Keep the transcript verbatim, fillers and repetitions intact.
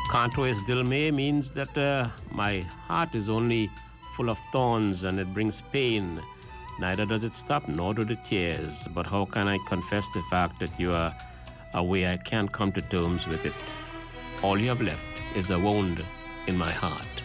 Canto es dil me means that uh, my heart is only full of thorns and it brings pain. Neither does it stop, nor do the tears. But how can I confess the fact that you are away? I can't come to terms with it. All you have left is a wound in my heart.